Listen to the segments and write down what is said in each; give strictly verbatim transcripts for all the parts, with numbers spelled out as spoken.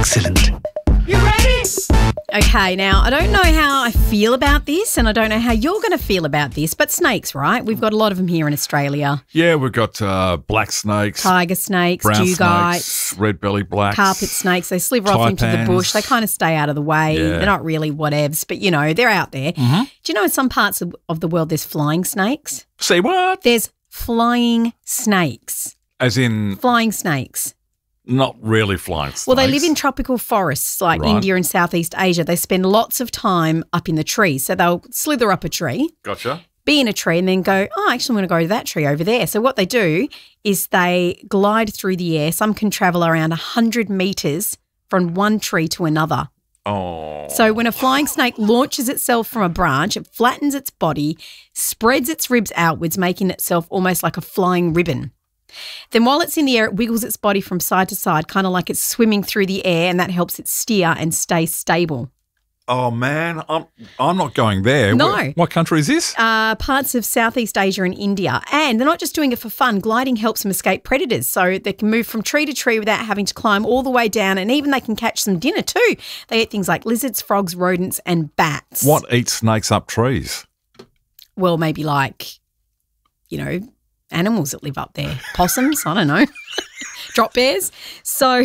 Excellent. You ready? Okay, now, I don't know how I feel about this, and I don't know how you're going to feel about this, but snakes, right? We've got a lot of them here in Australia. Yeah, we've got uh, black snakes, Tiger snakes, brown dugite, snakes, red belly blacks, carpet snakes. They slither off into the taipans. bush. They kind of stay out of the way. Yeah. They're not really whatevs, but, you know, they're out there. Mm-hmm. Do you know in some parts of, of the world there's flying snakes? See what? There's flying snakes. As in, Flying snakes. not really flying snakes. Well, they live in tropical forests like Right. India and Southeast Asia. They spend lots of time up in the trees. So they'll slither up a tree, Gotcha. be in a tree, and then go, oh, actually, I'm going to go to that tree over there. So what they do is they glide through the air. Some can travel around one hundred metres from one tree to another. Oh. So when a flying snake launches itself from a branch, it flattens its body, spreads its ribs outwards, making itself almost like a flying ribbon. Then while it's in the air, it wiggles its body from side to side, kind of like it's swimming through the air, and that helps it steer and stay stable. Oh, man, I'm I'm not going there. No. Where- what country is this? Uh, parts of Southeast Asia and India. And they're not just doing it for fun. Gliding helps them escape predators. So they can move from tree to tree without having to climb all the way down. And even they can catch some dinner too. They eat things like lizards, frogs, rodents and bats. What eats snakes up trees? Well, maybe like, you know, animals that live up there. Possums, I don't know. Drop bears. So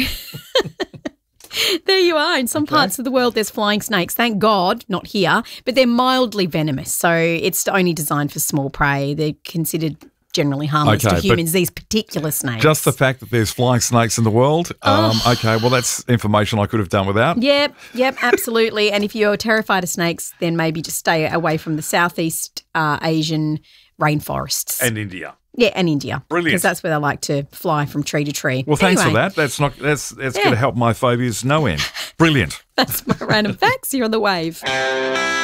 there you are. In some Okay. parts of the world, there's flying snakes. Thank God, not here, but they're mildly venomous. So it's only designed for small prey. They're considered generally harmless Okay, to but humans, these particular snakes. Just the fact that there's flying snakes in the world. Um, okay, well, that's information I could have done without. Yep, yep, absolutely. And if you're terrified of snakes, then maybe just stay away from the Southeast uh, Asian rainforests. And India. Yeah, and India. Brilliant. Because that's where they like to fly from tree to tree. Well, thanks Anyway, for that. That's not that's that's Yeah. going to help my phobias no end. Brilliant. That's my random facts here on The Wave.